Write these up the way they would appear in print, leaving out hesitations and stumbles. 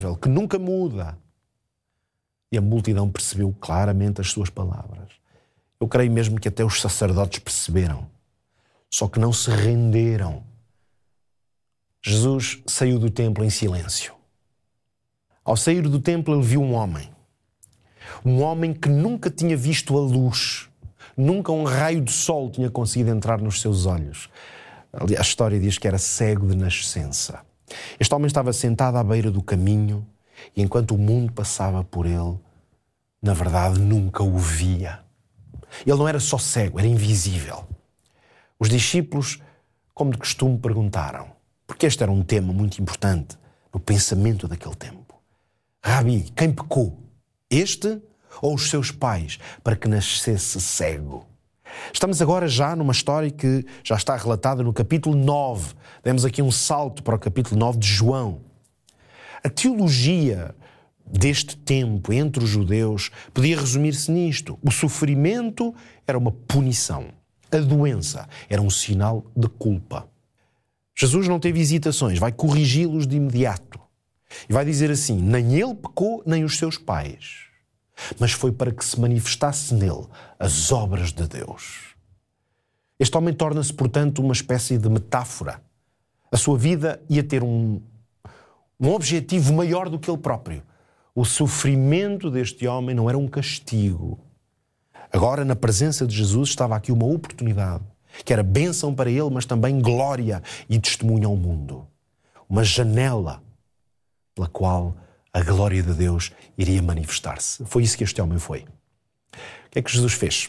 que nunca muda. E a multidão percebeu claramente as suas palavras. Eu creio mesmo que até os sacerdotes perceberam, só que não se renderam. Jesus saiu do templo em silêncio. Ao sair do templo, ele viu um homem que nunca tinha visto a luz, nunca um raio de sol tinha conseguido entrar nos seus olhos. A história diz que era cego de nascença. Este homem estava sentado à beira do caminho e enquanto o mundo passava por ele, na verdade nunca o via. Ele não era só cego, era invisível. Os discípulos, como de costume, perguntaram, porque este era um tema muito importante no pensamento daquele tempo. Rabi, quem pecou? Este ou os seus pais, para que nascesse cego? Estamos agora já numa história que já está relatada no capítulo 9. Demos aqui um salto para o capítulo 9 de João. A teologia deste tempo entre os judeus podia resumir-se nisto. O sofrimento era uma punição. A doença era um sinal de culpa. Jesus não teve hesitações, vai corrigi-los de imediato. E vai dizer assim, nem ele pecou, nem os seus pais. Mas foi para que se manifestasse nele as obras de Deus. Este homem torna-se, portanto, uma espécie de metáfora. A sua vida ia ter um objetivo maior do que ele próprio. O sofrimento deste homem não era um castigo. Agora, na presença de Jesus, estava aqui uma oportunidade, que era bênção para ele, mas também glória e testemunho ao mundo. Uma janela pela qual a glória de Deus iria manifestar-se. Foi isso que este homem foi. O que é que Jesus fez?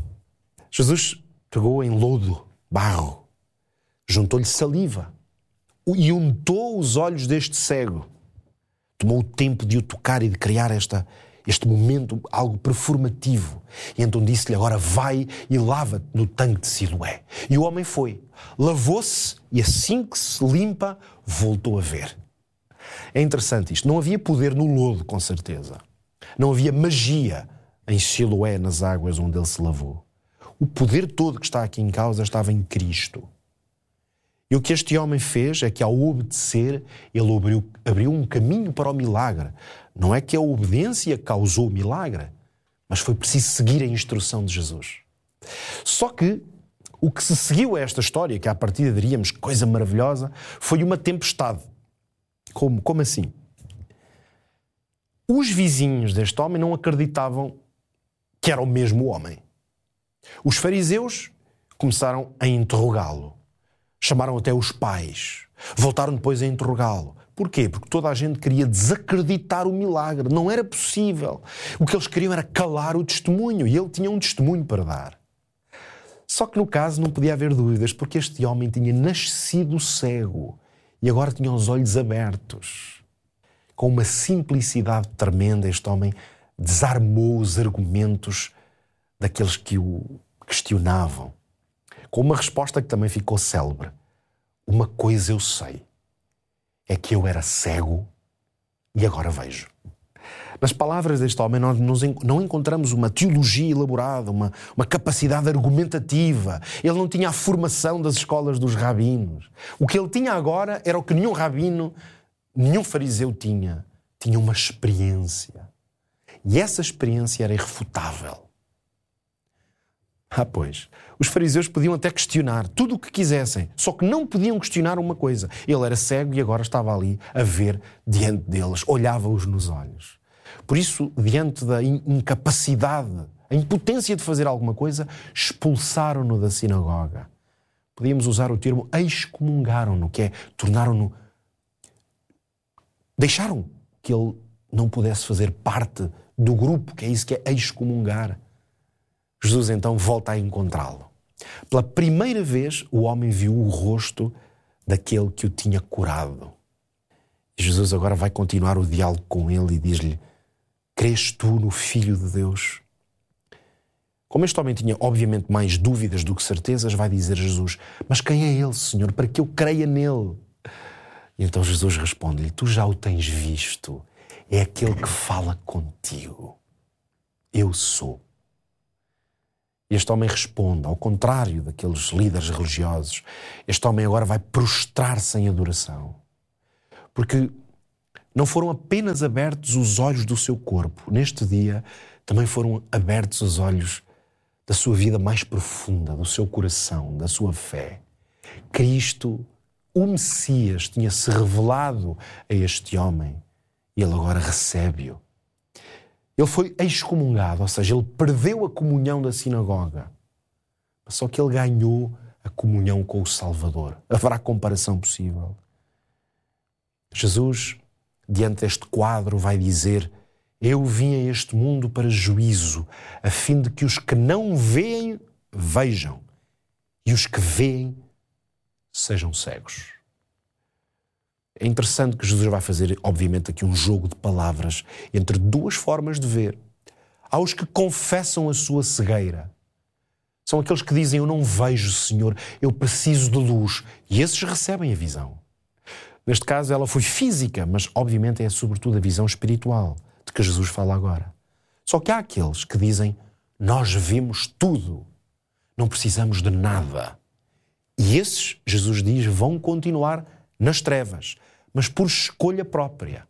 Jesus pegou em lodo, barro, juntou-lhe saliva e untou os olhos deste cego. Tomou o tempo de o tocar e de criar este momento, algo performativo. E então disse-lhe, agora vai e lava-te no tanque de Siloé. E o homem foi, lavou-se e assim que se limpa, voltou a ver. É interessante isto. Não havia poder no lodo, com certeza. Não havia magia em Siloé, nas águas onde ele se lavou. O poder todo que está aqui em causa estava em Cristo. E o que este homem fez é que, ao obedecer, ele abriu um caminho para o milagre. Não é que a obediência causou o milagre, mas foi preciso seguir a instrução de Jesus. Só que o que se seguiu a esta história, que à partida diríamos coisa maravilhosa, foi uma tempestade. Como assim? Os vizinhos deste homem não acreditavam que era o mesmo homem. Os fariseus começaram a interrogá-lo. Chamaram até os pais. Voltaram depois a interrogá-lo. Porquê? Porque toda a gente queria desacreditar o milagre. Não era possível. O que eles queriam era calar o testemunho. E ele tinha um testemunho para dar. Só que no caso não podia haver dúvidas, porque este homem tinha nascido cego. E agora tinha os olhos abertos. Com uma simplicidade tremenda, este homem desarmou os argumentos daqueles que o questionavam. Com uma resposta que também ficou célebre. Uma coisa eu sei, é que eu era cego e agora vejo. Nas palavras deste homem nós não encontramos uma teologia elaborada, uma capacidade argumentativa. Ele não tinha a formação das escolas dos rabinos. O que ele tinha agora era o que nenhum rabino, nenhum fariseu tinha. Tinha uma experiência. E essa experiência era irrefutável. Pois, os fariseus podiam até questionar tudo o que quisessem, só que não podiam questionar uma coisa. Ele era cego e agora estava ali a ver diante deles, olhava-os nos olhos. Por isso, diante da incapacidade, a impotência de fazer alguma coisa, expulsaram-no da sinagoga. Podíamos usar o termo excomungaram-no, que é tornaram-no... Deixaram que ele não pudesse fazer parte do grupo, que é isso que é excomungar. Jesus então volta a encontrá-lo. Pela primeira vez, o homem viu o rosto daquele que o tinha curado. E Jesus agora vai continuar o diálogo com ele e diz-lhe: crês tu no Filho de Deus? Como este homem tinha obviamente mais dúvidas do que certezas, vai dizer Jesus: mas quem é ele, Senhor, para que eu creia nele? E então Jesus responde-lhe: tu já o tens visto, é aquele que fala contigo. Eu sou. Este homem responde, ao contrário daqueles líderes religiosos. Este homem agora vai prostrar-se em adoração. Porque não foram apenas abertos os olhos do seu corpo. Neste dia, também foram abertos os olhos da sua vida mais profunda, do seu coração, da sua fé. Cristo, o Messias, tinha-se revelado a este homem e ele agora recebe-o. Ele foi excomungado, ou seja, ele perdeu a comunhão da sinagoga. Só que ele ganhou a comunhão com o Salvador. Haverá comparação possível? Jesus, diante deste quadro, vai dizer: eu vim a este mundo para juízo, a fim de que os que não veem, vejam, e os que veem, sejam cegos. É interessante que Jesus vai fazer, obviamente, aqui um jogo de palavras entre duas formas de ver. Há os que confessam a sua cegueira. São aqueles que dizem: eu não vejo, Senhor, eu preciso de luz. E esses recebem a visão. Neste caso, ela foi física, mas obviamente é sobretudo a visão espiritual de que Jesus fala agora. Só que há aqueles que dizem: nós vemos tudo, não precisamos de nada. E esses, Jesus diz, vão continuar nas trevas, mas por escolha própria.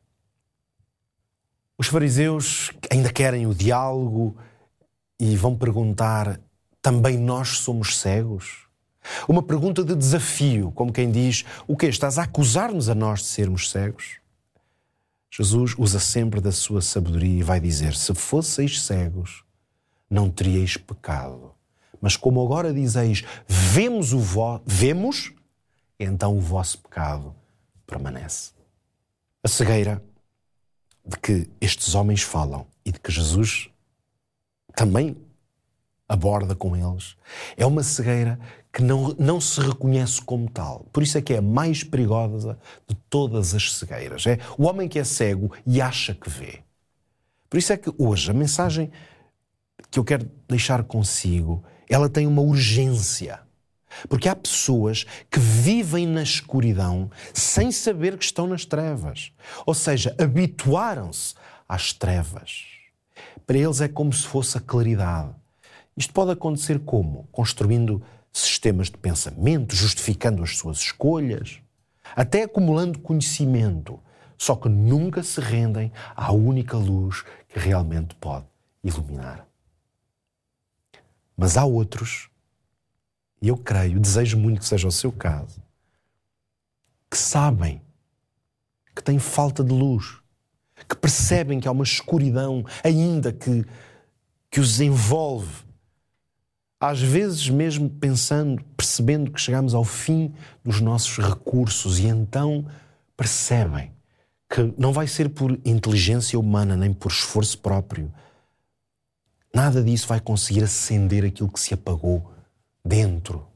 Os fariseus ainda querem o diálogo e vão perguntar: também nós somos cegos? Uma pergunta de desafio, como quem diz: o quê? Estás a acusar-nos a nós de sermos cegos? Jesus usa sempre da sua sabedoria e vai dizer: se fosseis cegos, não teríeis pecado. Mas como agora dizeis, vemos, então o vosso pecado permanece. A cegueira de que estes homens falam e de que Jesus também aborda com eles é uma cegueira que não se reconhece como tal. Por isso é que é a mais perigosa de todas as cegueiras. É o homem que é cego e acha que vê. Por isso é que hoje a mensagem que eu quero deixar consigo, ela tem uma urgência. Porque há pessoas que vivem na escuridão sem saber que estão nas trevas. Ou seja, habituaram-se às trevas. Para eles é como se fosse a claridade. Isto pode acontecer como? Construindo sistemas de pensamento, justificando as suas escolhas, até acumulando conhecimento, só que nunca se rendem à única luz que realmente pode iluminar. Mas há outros, e eu creio, desejo muito que seja o seu caso, que sabem que têm falta de luz, que percebem que há uma escuridão ainda que os envolve. Às vezes mesmo percebendo que chegamos ao fim dos nossos recursos e então percebem que não vai ser por inteligência humana nem por esforço próprio. Nada disso vai conseguir acender aquilo que se apagou dentro.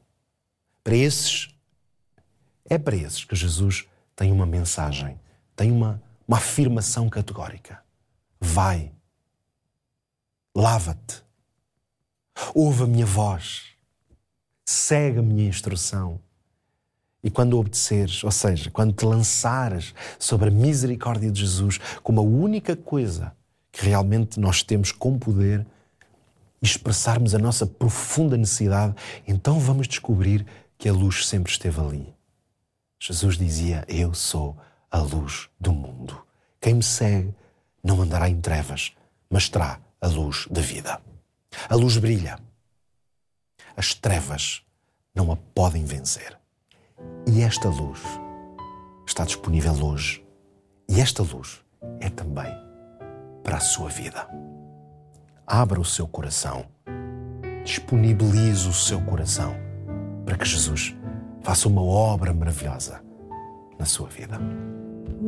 É para esses que Jesus tem uma mensagem, tem uma afirmação categórica. Vai, lava-te, ouve a minha voz, segue a minha instrução. E quando obedeceres, ou seja, quando te lançares sobre a misericórdia de Jesus como a única coisa que realmente nós temos com poder, expressarmos a nossa profunda necessidade, então vamos descobrir que a luz sempre esteve ali. Jesus dizia: eu sou a luz do mundo. Quem me segue não andará em trevas, mas terá a luz da vida. A luz brilha. As trevas não a podem vencer. E esta luz está disponível hoje. E esta luz é também para a sua vida. Abra o seu coração. Disponibilize o seu coração para que Jesus faça uma obra maravilhosa na sua vida.